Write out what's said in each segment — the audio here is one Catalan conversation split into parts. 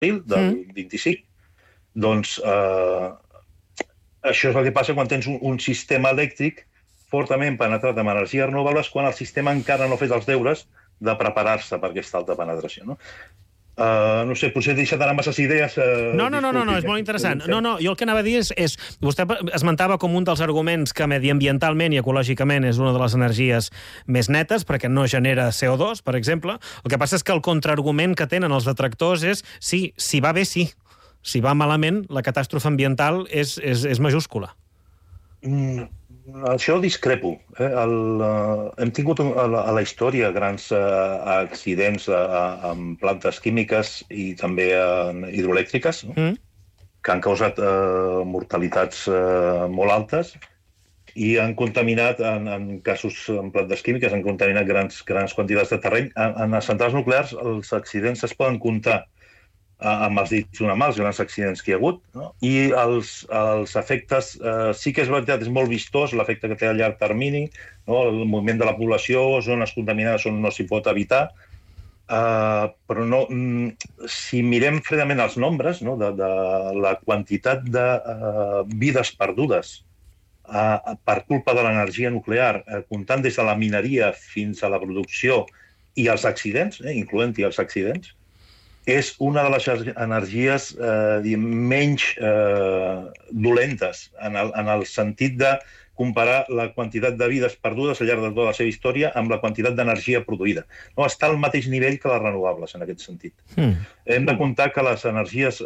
del 25. Doncs això és el que passa quan tens un sistema elèctric fortament penetrat amb energies renovables quan el sistema encara no ha fet els deures de preparar-se per aquesta alta penetració, no? No sé, potser he deixat ara masses idees... No, és molt interessant. Jo el que anava a dir és... Vostè esmentava com un dels arguments que mediambientalment i ecològicament és una de les energies més netes, perquè no genera CO2, per exemple. El que passa és que el contraargument que tenen els detractors és sí, si va bé, sí. Si va malament, la catàstrofe ambiental és majúscula. Això discrepo. Hem tingut a la història grans accidents amb plantes químiques i també hidroelèctriques, que han causat mortalitats molt altes i han contaminat, en casos en plantes químiques, han contaminat grans quantitats de terreny. En les centrals nuclears els accidents es poden comptar amb els dits d'una mà, els grans accidents que hi ha hagut, no? I els efectes, sí que és veritat, és molt vistós l'efecte que té a llarg termini, no? El moviment de la població, zones contaminades on no s'hi pot evitar, però no, si mirem fredament els nombres, no? de la quantitat de vides perdudes per culpa de l'energia nuclear, comptant des de la mineria fins a la producció i els accidents, incloent-hi els accidents, és una de les energies menys dolentes, en el sentit de comparar la quantitat de vides perdudes al llarg de tota la seva història amb la quantitat d'energia produïda. No està al mateix nivell que les renovables, en aquest sentit. Hem de comptar que les energies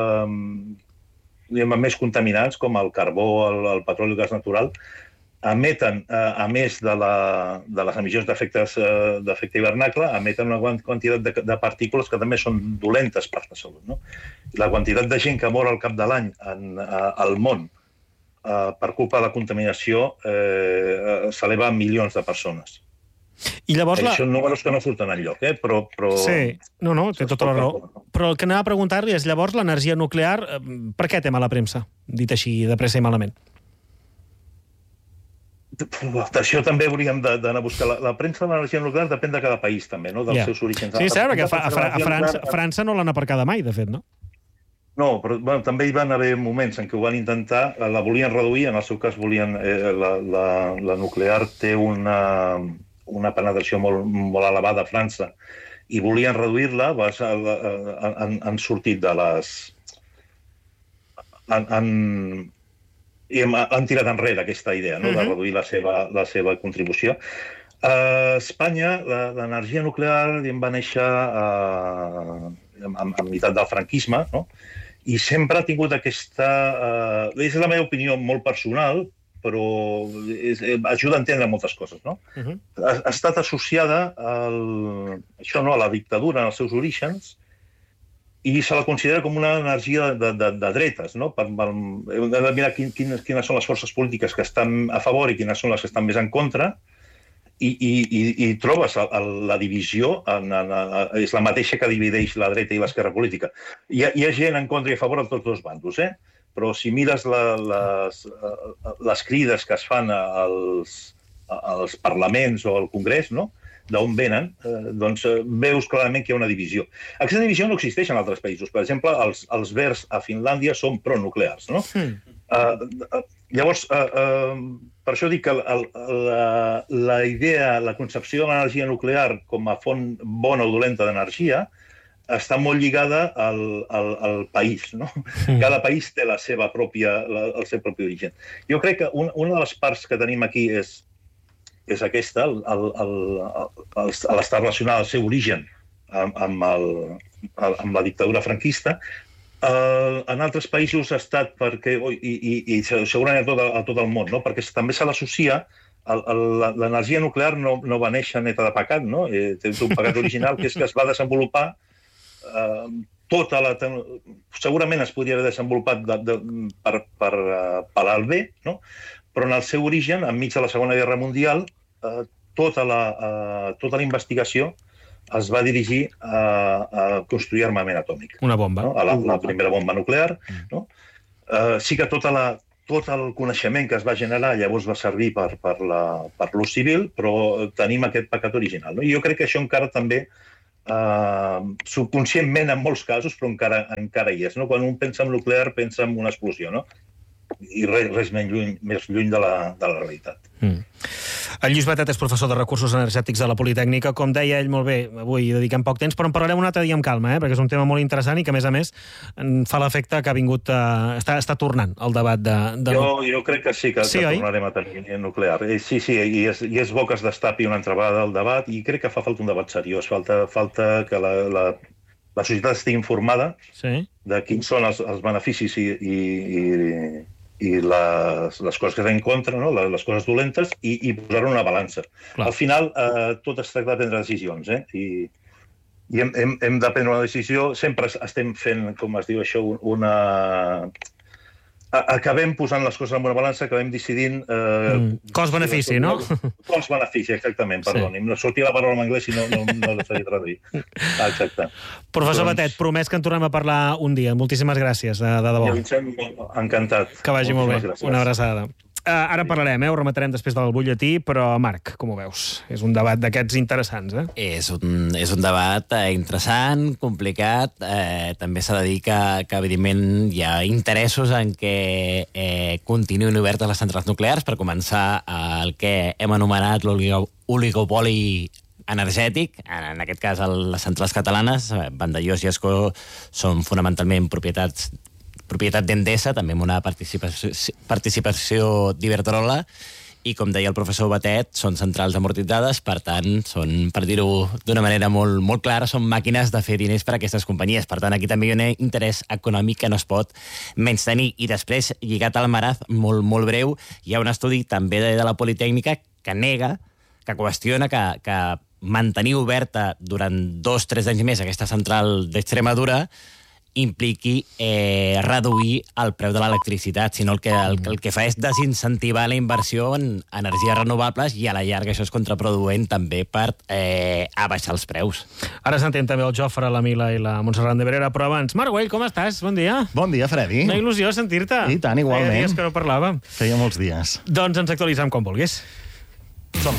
més contaminants, com el carbó, el petroli i el gas natural, emeten, a més de les emissions d'efecte hivernacle, emeten una quantitat de partícules que també són dolentes per la salut, no? La quantitat de gent que mor al cap de l'any al món per culpa de la contaminació s'eleva a milions de persones. I llavors són números que no surten enlloc, però... Sí, té tota la raó. Però el que anava a preguntar-li és, llavors, l'energia nuclear, per què té mala premsa? Dit així, de pressa i malament. D'això també hauríem d'anar a buscar. La premsa de l'energia nuclear depèn de cada país, també, no? Dels seus orígens. Sí, és cert, perquè a França no l'han aparcada mai, de fet, no? No, però també hi van haver moments en què ho van intentar, la volien reduir, en el seu cas volien... La nuclear té una penetració molt elevada a França i volien reduir-la, han sortit de les... I han tirat enrere aquesta idea, no?, de reduir la seva contribució. A Espanya, l'energia nuclear va néixer a meitat del franquisme, no?, i sempre ha tingut aquesta... És la meva opinió molt personal, però ajuda a entendre moltes coses, no? Ha estat associada a la dictadura en els seus orígens, i se la considera com una energia de dretes, no? Hem de mirar quines són les forces polítiques que estan a favor i quines són les que estan més en contra, i trobes la divisió, és la mateixa que divideix la dreta i l'esquerra política. Hi ha gent en contra i a favor de tots dos bandos, però si mires les crides que es fan als parlaments o al Congrés, no?, d'on venen, doncs veus clarament que hi ha una divisió. Aquesta divisió no existeix en altres països. Per exemple, els verds a Finlàndia són pronuclears, no? Llavors, per això dic que la idea, la concepció de l'energia nuclear com a font bona o dolenta d'energia està molt lligada al país, no? Cada país té el seu propi origen. Jo crec que una de les parts que tenim aquí és aquesta, l'estar relacionada al seu origen amb la dictadura franquista. En altres països ha estat perquè, i segurament a tot el món, perquè també se l'associa, l'energia nuclear no va néixer neta de pecat, no? Té un pecat original que és que es va desenvolupar segurament es podria haver desenvolupat per al bé, no? Però en el seu origen, enmig de la Segona Guerra Mundial, tota la investigació es va dirigir a construir armament atòmic. Una bomba. La primera bomba nuclear. Sí que tot el coneixement que es va generar llavors va servir per l'ús civil, però tenim aquest pecat original. Jo crec que això encara també subconscientment en molts casos, però encara hi és. No? Quan un pensa en nuclear, pensa en una explosió, no? I res més lluny de la realitat. El Lluís Batet és professor de Recursos Energètics de la Politècnica. Com deia ell molt bé, avui dediquem poc temps, però en parlarem un altre dia amb calma, perquè és un tema molt interessant i que, a més, fa l'efecte que ha vingut... Està tornant el debat de... Jo crec que sí, que tornarem a tenir nuclear. Sí, i és bo que es destapi una altra vegada el debat, i crec que fa falta un debat seriós. Falta que la societat estigui informada de quins són els beneficis i les coses que estan en contra, no? Les coses dolentes, i posar-ho en una balança. Al final, tot es tracta de prendre decisions, i hem de prendre una decisió. Sempre estem fent, com es diu això, acabem posant les coses en una balança, acabem decidint... Cost-benefici, no? Cost-benefici, exactament, perdoni. No sortia la paraula en anglès i no la sabia traduir. Exacte. Professor Batet, promès que en tornem a parlar un dia. Moltíssimes gràcies, de debò. Encantat. Que vagi molt bé. Una abraçada. Ara parlarem, ho rematarem després del butlletí, però, Marc, com ho veus? És un debat d'aquests interessants, És un debat interessant, complicat. També s'ha de dir que, evidentment, hi ha interessos en què continuïn obertes les centrals nuclears. Per començar, el que hem anomenat l'oligopoli energètic. En aquest cas, les centrals catalanes, Vandellòs i Ascó, són fonamentalment propietat d'Endesa, també amb una participació d'Iberdrola, i, com deia el professor Batet, són centrals amortitzades, per tant, són, per dir-ho d'una manera molt, molt clara, són màquines de fer diners per a aquestes companyies. Per tant, aquí també hi ha un interès econòmic que no es pot menystenir. I després, lligat al Maraz, molt, molt breu, hi ha un estudi també de la Politècnica que nega, que qüestiona que mantenir oberta durant 2-3 anys més aquesta central d'Extremadura impliqui reduir el preu de l'electricitat, sinó el que fa és desincentivar la inversió en energies renovables, i a la llarga això és contraproduent també per abaixar els preus. Ara s'entén també el Jofre, la Mila i la Montserrat de Berera, però abans, Marc Güell, com estàs? Bon dia. Bon dia, Fredi. Una il·lusió sentir-te. I tant, igualment. Feia dies que no parlàvem. Feia molts dies. Doncs ens actualitzem com vulguis. Som.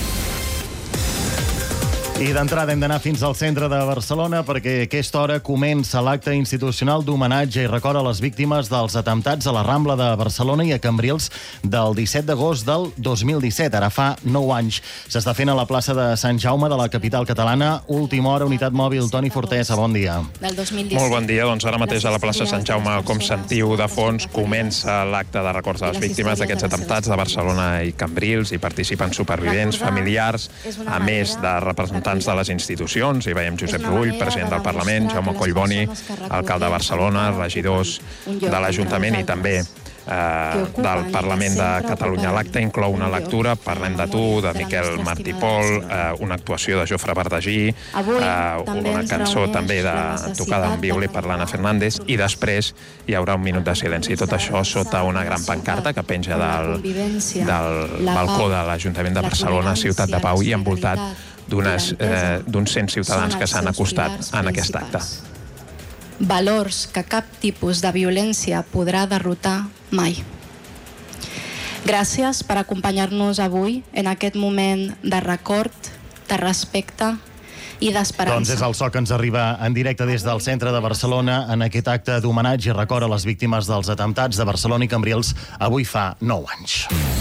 I d'entrada hem d'anar fins al centre de Barcelona perquè a aquesta hora comença l'acte institucional d'homenatge i record a les víctimes dels atemptats a la Rambla de Barcelona i a Cambrils del 17 d'agost del 2017. Ara fa 9 anys. S'està fent a la plaça de Sant Jaume de la capital catalana. Última hora, unitat mòbil. Toni Fortesa, bon dia. Molt bon dia. Doncs ara mateix a la plaça Sant Jaume, com sentiu de fons, comença l'acte de records de les víctimes d'aquests atemptats de Barcelona i Cambrils. Hi participen supervivents, familiars, a més de representants de les institucions. Hi veiem Josep Rull, president del Parlament, Jaume Collboni, alcalde de Barcelona, regidors de l'Ajuntament i també del Parlament de Catalunya. L'acte inclou una lectura, Parlem de tu, de Miquel Martí Pol, una actuació de Jofre Verdagí, una cançó també tocada en violí per l'Anna Fernández, i després hi haurà un minut de silenci. Tot això sota una gran pancarta que penja del balcó de l'Ajuntament de Barcelona, Ciutat de Pau, i envoltat d'uns 100 ciutadans que s'han acostat en aquest acte. Valors que cap tipus de violència podrà derrotar mai. Gràcies per acompanyar-nos avui en aquest moment de record, de respecte i d'esperança. Doncs és el so que ens arriba en directe des del centre de Barcelona en aquest acte d'homenatge i record a les víctimes dels atemptats de Barcelona i Cambrils avui fa 9 anys.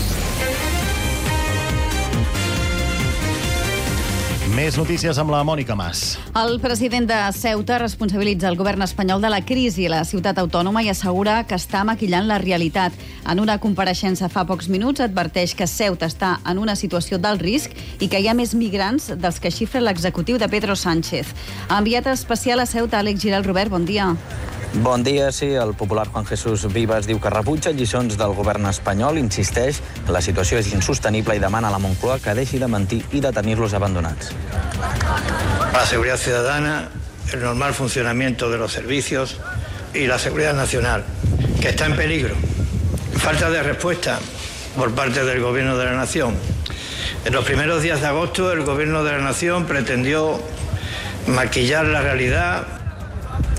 Més notícies amb la Mònica Mas. El president de Ceuta responsabilitza el govern espanyol de la crisi a la ciutat autònoma i assegura que està maquillant la realitat. En una compareixença fa pocs minuts adverteix que Ceuta està en una situació d'alt risc i que hi ha més migrants dels que xifra l'executiu de Pedro Sánchez. Enviat especial a Ceuta, Àlex Giral. Robert, bon dia. Bon dia, sí. El popular Juan Jesús Vivas diu que rebutja lliçons del govern espanyol, insisteix, la situació és insostenible i demana a la Moncloa que deixi de mentir i de tenir-los abandonats. La seguridad ciudadana, el normal funcionamiento de los servicios y la seguridad nacional, que está en peligro. Falta de respuesta por parte del Gobierno de la Nación. En los primeros días de agosto, el Gobierno de la Nación pretendió maquillar la realidad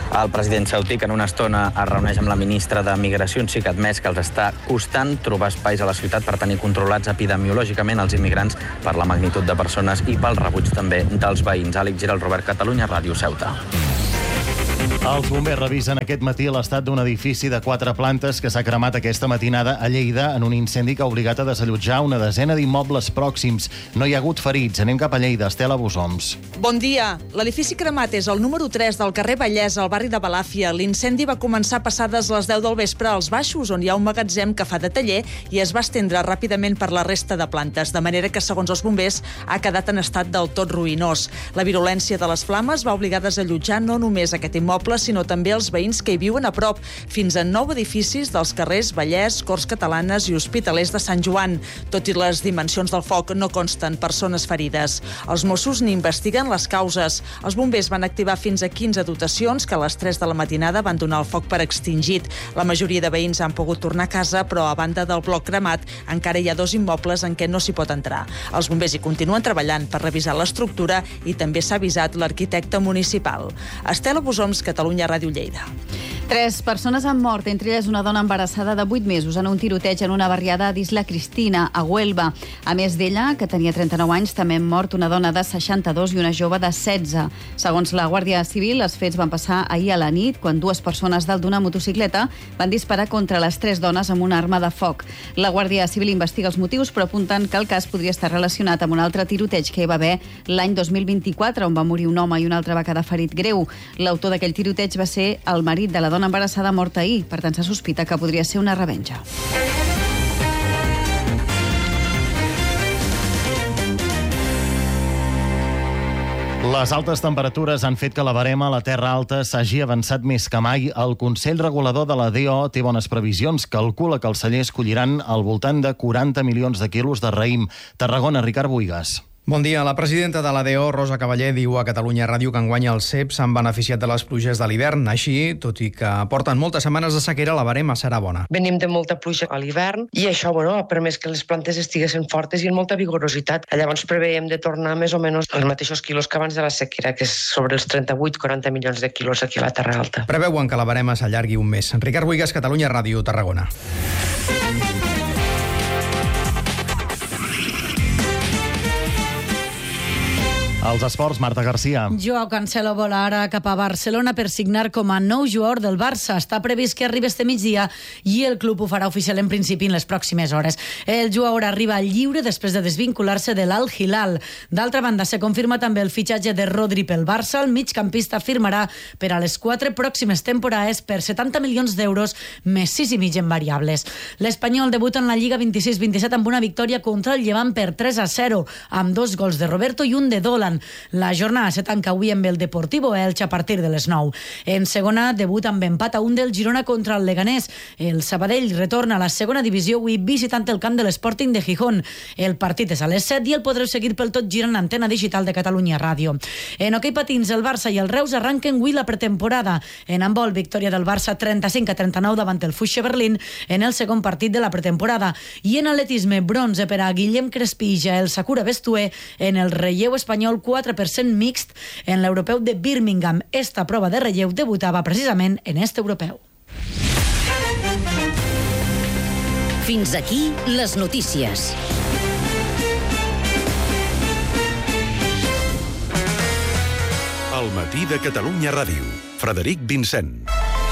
El president ceutí, en una estona es reuneix amb la ministra de Migracions, sí que ha admès que els està costant trobar espais a la ciutat per tenir controlats epidemiològicament els immigrants per la magnitud de persones i pel rebuig també dels veïns. Àlex Giral, Robert, Catalunya Ràdio, Ceuta. Els bombers revisen aquest matí l'estat d'un edifici de 4 plantes que s'ha cremat aquesta matinada a Lleida en un incendi que ha obligat a desallotjar una desena d'immobles pròxims. No hi ha hagut ferits. Anem cap a Lleida. Estela Bosoms. Bon dia. L'edifici cremat és el número 3 del carrer Vallès, al barri de Balàfia. L'incendi va començar passades les 10 del vespre als baixos, on hi ha un magatzem que fa de taller, i es va estendre ràpidament per la resta de plantes, de manera que, segons els bombers, ha quedat en estat del tot ruïnós. La virulència de les flames va obligar a desallotjar no només aquest immoble, sinó també els veïns que hi viuen a prop, fins a 9 edificis dels carrers Vallès, Corts Catalanes i Hospitalers de Sant Joan. Tot i les dimensions del foc, no consten persones ferides. Els Mossos n'investiguen les causes. Els bombers van activar fins a 15 dotacions que a les 3 de la matinada van donar el foc per extingit. La majoria de veïns han pogut tornar a casa, però a banda del bloc cremat encara hi ha 2 immobles en què no s'hi pot entrar. Els bombers hi continuen treballant per revisar l'estructura i també s'ha avisat l'arquitecte municipal. Estela Bosoms, Catalunya Ràdio, Lleida. 3 persones han mort, entre elles una dona embarassada de 8 mesos en un tiroteig en una barriada d'Isla Cristina, a Huelva. A més d'ella, que tenia 39 anys, també han mort una dona de 62 i una jove de 16. Segons la Guàrdia Civil, els fets van passar ahir a la nit, quan 2 persones dalt d'una motocicleta van disparar contra les 3 dones amb una arma de foc. La Guàrdia Civil investiga els motius, però apunten que el cas podria estar relacionat amb un altre tiroteig que hi va haver l'any 2024, on va morir un home i un altre va quedar ferit greu. L'autor d'aquell tiroteig va ser el marit de la dona embarassada morta ahir. Per tant, se sospita que podria ser una revenja. Les altes temperatures han fet que la barema a la Terra Alta s'hagi avançat més que mai. El Consell Regulador de la DO té bones previsions. Calcula que els cellers colliran al voltant de 40 milions de quilos de raïm. Tarragona, Ricard Buigas. Bon dia. La presidenta de la DO, Rosa Cavaller, diu a Catalunya Ràdio que enguany els ceps s'han beneficiat de les pluges de l'hivern. Així, tot i que porten moltes setmanes de sequera, la barema serà bona. Venim de molta pluja a l'hivern i això ha permès que les plantes estiguessin fortes i amb molta vigorositat. Llavors preveiem de tornar més o menys als mateixos quilos que abans de la sequera, que és sobre els 38-40 milions de quilos aquí a la Terra Alta. Preveuen que la barema s'allargui un mes. Ricard Buigas, Catalunya Ràdio, Tarragona. Els esports, Marta Garcia. Joao Cancelo vola ara cap a Barcelona per signar com a nou jugador del Barça. Està previst que arribi este migdia i el club ho farà oficial en principi en les pròximes hores. El jugador arriba lliure després de desvincular-se de l'Al Hilal. D'altra banda, se confirma també el fitxatge de Rodri pel Barça. El migcampista firmarà per a les 4 pròximes temporades per 70 milions d'euros més 6,5 en variables. L'Espanyol debuta en la Lliga 26-27 amb una victòria contra el Llevant per 3-0, amb 2 gols de Roberto i un de Dolan. La jornada se tanca avui amb el Deportivo Elche a partir de les 9. En segona, debut amb empat a 1 del Girona contra el Leganés. El Sabadell retorna a la segona divisió avui visitant el camp de l'Sporting de Gijón. El partit és a les 7 i el podreu seguir pel Tot Gira en antena digital de Catalunya Ràdio. En hoquei patins, el Barça i el Reus arranquen avui la pretemporada. En handbol, victòria del Barça 35-39 davant el Fuixe Berlín en el segon partit de la pretemporada. I en atletisme, bronze per a Guillem Crespí i Jael Sakura Bestué en el relleu espanyol 4% mixt en l'europeu de Birmingham. Esta prova de relleu debutava precisament en este europeu. Fins aquí les notícies. El matí de Catalunya Ràdio. Frederic Vincent.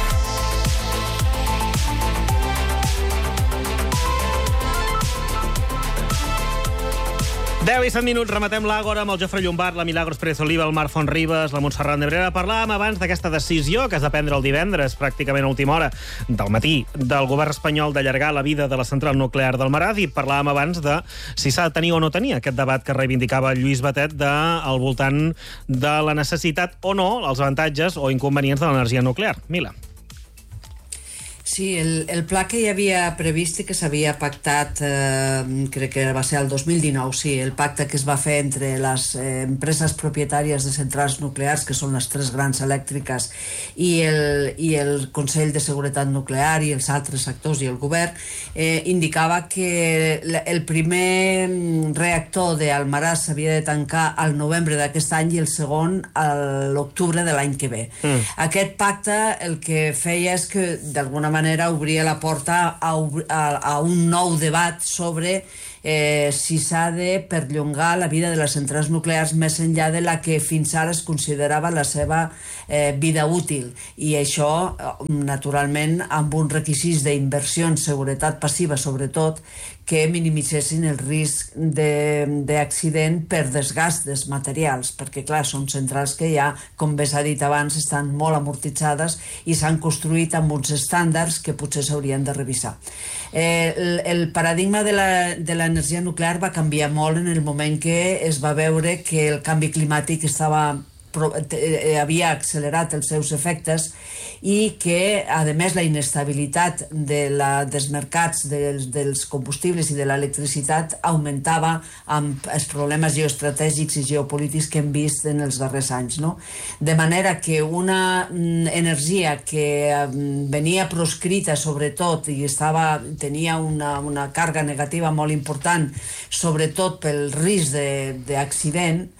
Deu i 7 minuts, rematem l'Àgora amb el Jofre Llombart, la Milagros Pérez Oliva, el Marc Fontribes, la Montserrat Nebrera. Parlàvem abans d'aquesta decisió que es va prendre el divendres, pràcticament a última hora del matí, del govern espanyol d'allargar la vida de la central nuclear del Maraz, i parlàvem abans de si s'ha de tenir o no tenir aquest debat que reivindicava Lluís Batet al voltant de la necessitat o no, els avantatges o inconvenients de l'energia nuclear. Mila. Sí, el pla que hi havia previst i que s'havia pactat, crec que va ser el 2019, sí, el pacte que es va fer entre les empreses propietàries de centrals nuclears, que són les 3 grans elèctriques, i el Consell de Seguretat Nuclear i els altres actors i el govern, indicava que el primer reactor d'Almaràs s'havia de tancar al novembre d'aquest any i el segon a l'octubre de l'any que ve. Aquest pacte el que feia és que d'alguna manera obria la porta a un nou debat sobre si s'ha de perllongar la vida de les centrals nuclears més enllà de la que fins ara es considerava la seva vida útil. I això, naturalment, amb uns requisits d'inversió en seguretat passiva, sobretot, que minimitzessin el risc d'accident per desgast dels materials, perquè, clar, són centrals que ja, com bé s'ha dit abans, estan molt amortitzades i s'han construït amb uns estàndards que potser s'haurien de revisar. El paradigma de l'energia nuclear va canviar molt en el moment que es va veure que el canvi climàtic havia accelerat els seus efectes i que, a més, la inestabilitat dels mercats dels combustibles i de l'electricitat augmentava amb els problemes geoestratègics i geopolítics que hem vist en els darrers anys, no? De manera que una energia que venia proscrita, sobretot, i tenia una càrrega negativa molt important, sobretot pel risc d'accident,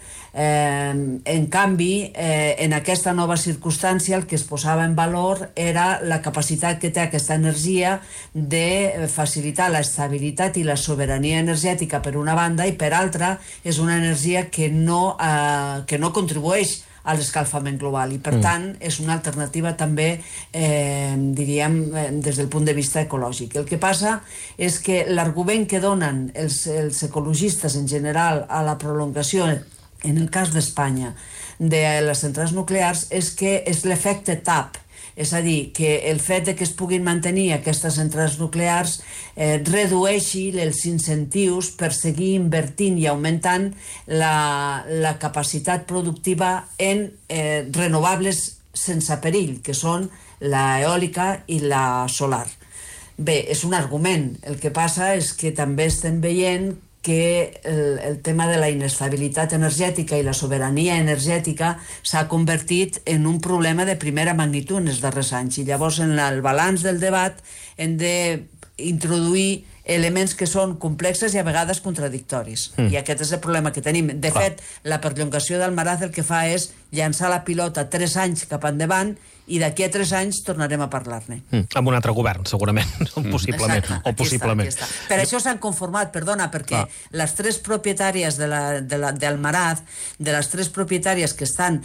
en canvi, en aquesta nova circumstància el que es posava en valor era la capacitat que té aquesta energia de facilitar l'estabilitat i la sobirania energètica per una banda, i per altra és una energia que no contribueix a l'escalfament global i per tant és una alternativa també, diríem, des del punt de vista ecològic. El que passa és que l'argument que donen els ecologistes en general a la prolongació, en el cas d'Espanya, de les centrals nuclears, és que és l'efecte TAP, és a dir, que el fet que es puguin mantenir aquestes centrals nuclears redueixi els incentius per seguir invertint i augmentant la capacitat productiva en renovables sense perill, que són l'eòlica i la solar. Bé, és un argument. El que passa és que també estem veient que el tema de la inestabilitat energètica i la sobirania energètica s'ha convertit en un problema de primera magnitud en els darrers anys. I llavors, en el balanç del debat, hem d'introduir elements que són complexes i a vegades contradictoris. I aquest és el problema que tenim. De fet, la perllongació d'Almaràs el que fa és llançar la pilota 3 anys cap endavant i d'aquí a 3 anys tornarem a parlar-ne. Amb un altre govern, segurament, possiblement. Exacte. Per això s'han conformat, perdona, perquè les 3 propietàries d'Almaràs, de les 3 propietàries que estan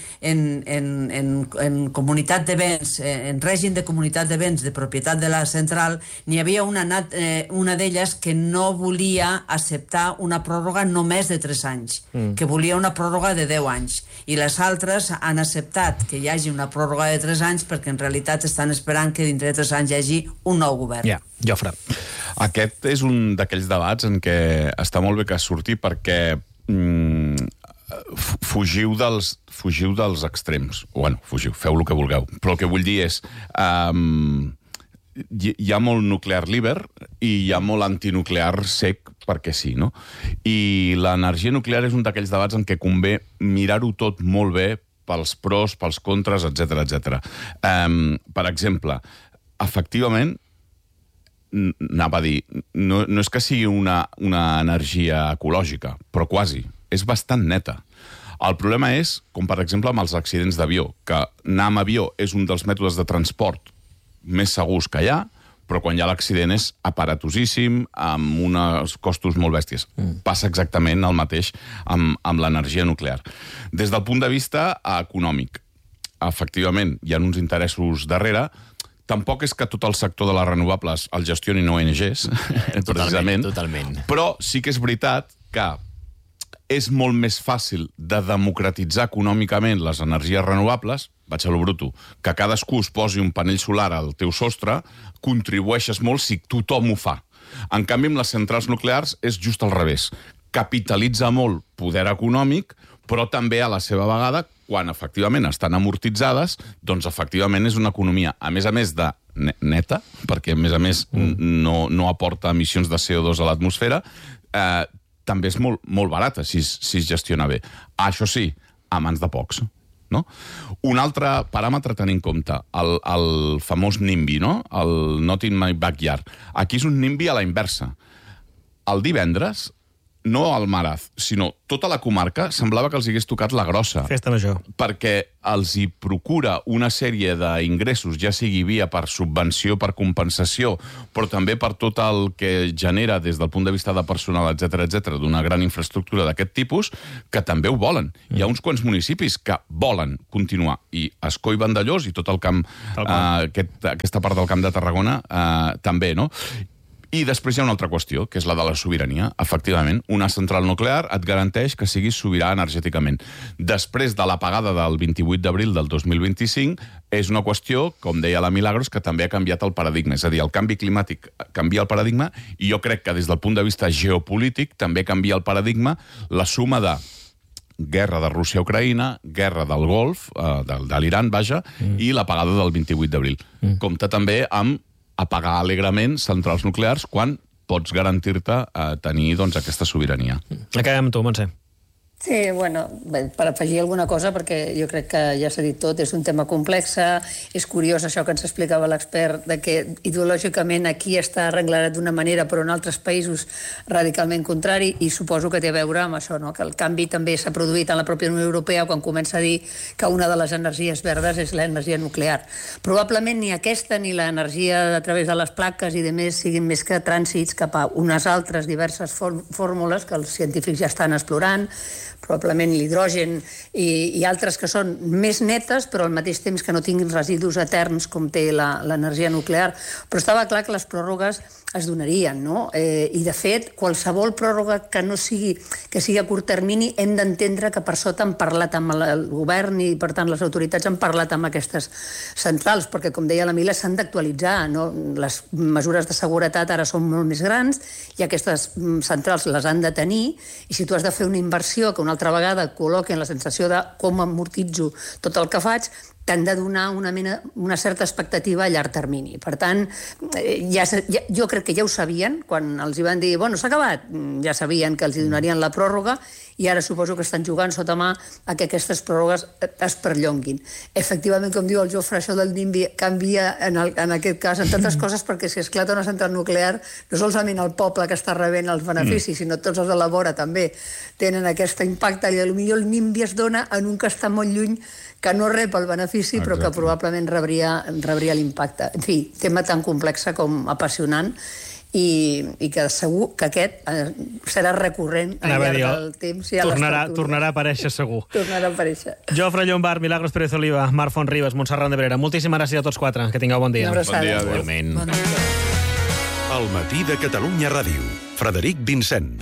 en comunitat de béns, en règim de comunitat de béns de propietat de la central, n'hi havia una d'elles que no volia acceptar una pròrroga només de 3 anys, que volia una pròrroga de 10 anys. I les altres han acceptat que hi hagi una pròrroga de 3 anys perquè en realitat estan esperant que dintre de 3 anys hi hagi un nou govern. Ja, Jofre. Aquest és un d'aquells debats en què està molt bé que surti perquè fugiu dels extrems. Bueno, feu el que vulgueu. Però el que vull dir és hi ha molt nuclear liber i hi ha molt antinuclear sec perquè sí, no? I l'energia nuclear és un d'aquells debats en què convé mirar-ho tot molt bé pels pros, pels contres, etc. Per exemple, efectivament, anava a dir, no és que sigui una energia ecològica, però quasi. És bastant neta. El problema és, com per exemple amb els accidents d'avió, que anar amb avió és un dels mètodes de transport més segurs que hi ha, però quan hi ha l'accident és aparatosíssim, amb uns costos molt bèsties. Passa exactament el mateix amb l'energia nuclear. Des del punt de vista econòmic, efectivament, hi ha uns interessos darrere. Tampoc és que tot el sector de les renovables el gestionin ONGs, precisament. Totalment. Però sí que és veritat que és molt més fàcil de democratitzar econòmicament les energies renovables, vaig a lo bruto, que cadascú es posi un panell solar al teu sostre, contribueixes molt si tothom ho fa. En canvi, amb les centrals nuclears és just al revés. Capitalitza molt poder econòmic, però també a la seva vegada, quan efectivament estan amortitzades, doncs efectivament és una economia, a més de neta, perquè, a més, no aporta emissions de CO2 a l'atmosfera, també és molt barata si es gestiona bé. Això sí, a mans de pocs. No? Un altre paràmetre a tenir en compte, el famós NIMBY, no? El Not in my backyard. Aquí és un NIMBY a la inversa. El divendres, no al Maraz, sinó tota la comarca, semblava que els hagués tocat la grossa. Festa major. Perquè els hi procura una sèrie d'ingressos, ja sigui via per subvenció, per compensació, però també per tot el que genera des del punt de vista de personal, etc d'una gran infraestructura d'aquest tipus, que també ho volen. Hi ha uns quants municipis que volen continuar. I Ascó i Vandellòs i tot el camp, aquesta part del Camp de Tarragona, també, no? I després hi ha una altra qüestió, que és la de la sobirania. Efectivament, una central nuclear et garanteix que siguis sobirà energèticament. Després de l'apagada del 28 d'abril del 2025, és una qüestió, com deia la Milagros, que també ha canviat el paradigma. És a dir, el canvi climàtic canvia el paradigma i jo crec que des del punt de vista geopolític també canvia el paradigma la suma de guerra de Rússia a Ucraïna, guerra del Golf, de l'Iran, vaja, i l'apagada del 28 d'abril. Compte també amb apagar alegrement centrals nuclears quan pots garantir-te tenir aquesta sobirania. Acabem amb tu, Montse. Sí, bueno, per afegir alguna cosa, perquè jo crec que ja s'ha dit tot, és un tema complex, és curiós això que ens explicava l'expert, de que ideològicament aquí està arreglat d'una manera, però en altres països radicalment contrari, i suposo que té a veure amb això, no? Que el canvi també s'ha produït en la pròpia Unió Europea quan comença a dir que una de les energies verdes és l'energia nuclear. Probablement ni aquesta ni l'energia a través de les plaques i de més siguin més que trànsits cap a unes altres diverses fórmules que els científics ja estan explorant, probablement l'hidrogen i altres que són més netes, però al mateix temps que no tinguin residus eterns com té l'energia nuclear. Però estava clar que les pròrrogues es donarien, no? I, de fet, qualsevol pròrroga que sigui a curt termini, hem d'entendre que per sota han parlat amb el govern i, per tant, les autoritats han parlat amb aquestes centrals, perquè, com deia la Mila, s'han d'actualitzar, no? Les mesures de seguretat ara són molt més grans i aquestes centrals les han de tenir, i si tu has de fer una inversió que una altra vegada et col·loquen la sensació de com amortitzo tot el que faig, t'han de donar una certa expectativa a llarg termini. Per tant, jo crec que ja ho sabien, quan els hi van dir, bueno, s'ha acabat, ja sabien que els hi donarien la pròrroga, i ara suposo que estan jugant sota mà a que aquestes pròrrogues es perllonguin. Efectivament, com diu el Jofre, això del NIMBY canvia en aquest cas, en tantes coses, perquè si esclata una central nuclear, no solament el poble que està rebent els beneficis, sinó tots els de la vora també tenen aquest impacte, i potser el NIMBY es dona en un que està molt lluny, que no rep el benefici, però que probablement rebria l'impacte. En fi, tema tan complex com apassionant, i que segur que aquest serà recurrent al llarg del temps. Tornarà a aparèixer, segur. Tornarà a aparèixer. Jofre Llombart, Milagros Pérez Oliva, Marc Fonribes, Montserrat de Brera, moltíssimes gràcies a tots quatre. Que tingueu bon dia. Bon dia. El matí de Catalunya Ràdio. Frederic Vincent.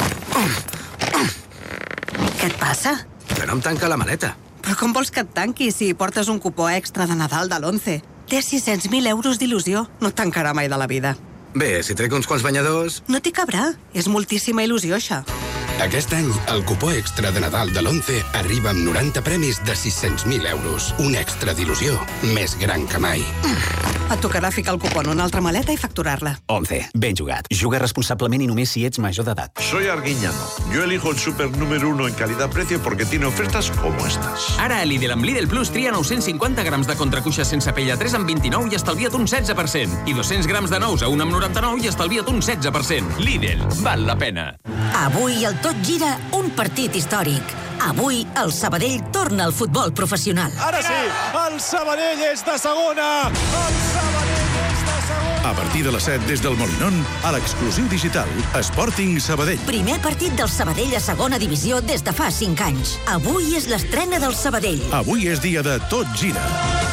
Què et passa? Que no em tanca la maleta. Però com vols que et tanqui si portes un cupó extra de Nadal de l'11? Té 600.000 euros d'il·lusió. No et tancarà mai de la vida. Bé, si trec uns quants banyadors... No t'hi cabrà. És moltíssima il·lusió, això. Aquest any, el cupó extra de Nadal de l'11 arriba amb 90 premis de 600.000 euros. Un extra d'il·lusió més gran que mai. Et tocarà ficar el cupó en una altra maleta i facturar-la. 11. Ben jugat. Juga responsablement i només si ets major d'edat. Soy Arguiñano. Yo elijo el súper número 1 en calidad-precio porque tiene ofertas como estas. Ara a Lidl amb Lidl Plus tria 950 grams de contracuixa sense pell a 3 amb 29 i estalvia't un 16%. I 200 grams de nous a 1 amb 99 i estalvia't un 16%. Lidl. Val la pena. Avui el Tot Gira, un partit històric. Avui el Sabadell torna al futbol professional. Ara sí, el Sabadell és de segona! El Sabadell és de segona! A partir de les 7 des del Molinón, a l'exclusiu digital Sporting Sabadell. Primer partit del Sabadell a segona divisió des de fa 5 anys. Avui és l'estrena del Sabadell. Avui és dia de Tot Gira.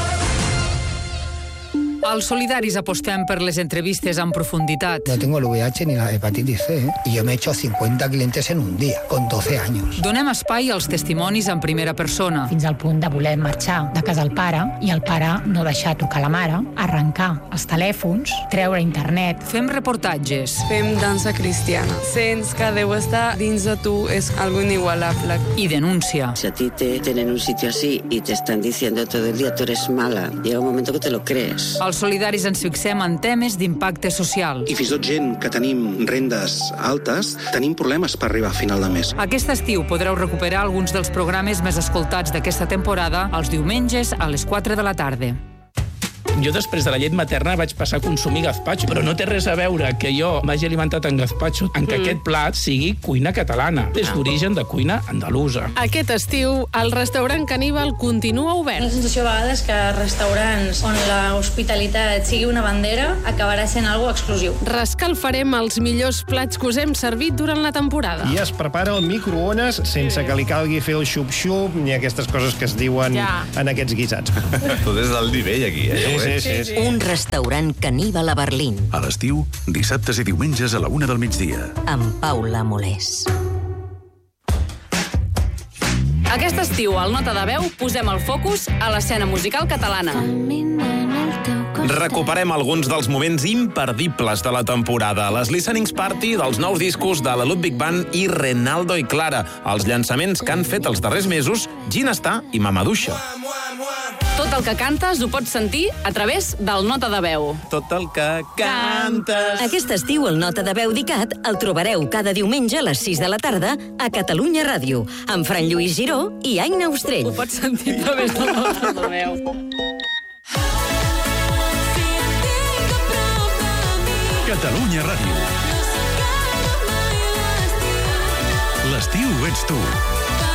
Als Solidaris apostem per les entrevistes en profunditat. No tengo el VIH ni la hepatitis C, y yo me he hecho 50 clientes en un día, con 12 años. Donem espai als testimonis en primera persona. Fins al punt de voler marxar de casa el pare, i el pare no deixar trucar la mare, arrencar els telèfons, treure internet. Fem reportatges. Fem dansa cristiana. Sents que Déu està dins de tu, és algo inigualable. I denúncia. Si a ti te tienen en un sitio así y te están diciendo todo el día tú eres mala, llega un momento que te lo crees. Els solidaris ens fixem en temes d'impacte social. I fins i tot gent que tenim rendes altes, tenim problemes per arribar a final de mes. Aquest estiu podreu recuperar alguns dels programes més escoltats d'aquesta temporada els diumenges a les 4 de la tarda. Jo després de la llet materna vaig passar a consumir gazpacho, però no té res a veure que jo m'hagi alimentat en gazpacho en que aquest plat sigui cuina catalana, és d'origen de cuina andalusa. Aquest estiu, el restaurant Caníbal continua obert. La sensació a vegades que restaurants on l'hospitalitat sigui una bandera acabarà sent algo exclusiu. Rescalfarem els millors plats que us hem servit durant la temporada. I es prepara al microones sense que li calgui fer el xup-xup ni aquestes coses que es diuen en aquests guisats. Tot és d'alt nivell aquí, Sí. Un restaurant Caníbal a Berlín. A l'estiu, dissabtes i diumenges a la 1 del migdia. Amb Paula Molés. Aquest estiu, al Nota de Veu, posem el focus a l'escena musical catalana. Recuperem alguns dels moments imperdibles de la temporada. Les listenings party dels nous discos de la Ludwig Band i Renaldo i Clara. Els llançaments que han fet els darrers mesos Ginestar i Mamaduixa. Tot el que cantes ho pots sentir a través del Nota de Veu. Tot el que cantes... Aquest estiu el Nota de Veu d'ICAT el trobareu cada diumenge a les 6 de la tarda a Catalunya Ràdio, amb Fran Lluís Giró i Aina Ostrell. Ho pots sentir a través del Nota de Veu. Catalunya Ràdio. L'estiu ets tu.